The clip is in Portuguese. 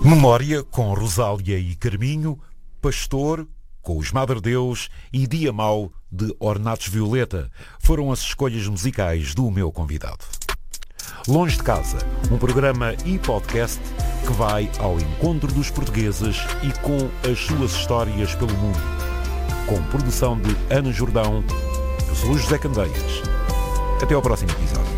Memória com Rosália e Carminho, Pastor com os Madre Deus e Dia Mau de Ornatos Violeta foram as escolhas musicais do meu convidado. Longe de Casa, um programa e podcast que vai ao encontro dos portugueses e com as suas histórias pelo mundo. Com produção de Ana Jordão, eu sou José Candeias. Até ao próximo episódio.